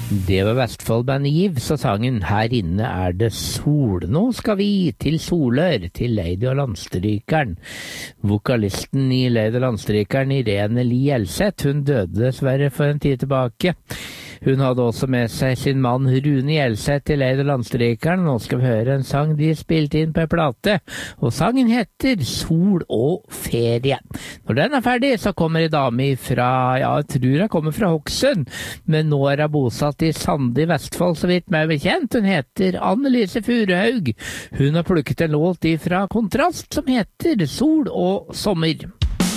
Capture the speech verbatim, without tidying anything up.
Det var Vestfoldbandet Giv, så sangen Her inne er det sol. Nå skal vi til Solør, til Lady og Landstrykeren. Vokalisten i Lady og Landstrykeren, Irene Li Elseth, hun døde dessverre for en tid tilbake. Hun hadde også med seg sin mann Rune Elseth til Lady og Landstrykeren. Nå skal vi høre en sang de spilte inn på en plate, og sangen heter Sol og ferie. Når den er ferdig, så kommer en dame fra, ja, jeg tror hun kommer fra Hokksund, men nå er hun bosatt i Sande i Vestfold, så vidt meg bekjent. Hun heter Annelise Furuhaug. Hun har plukket en låt fra Kontrast som heter Sol og sommer.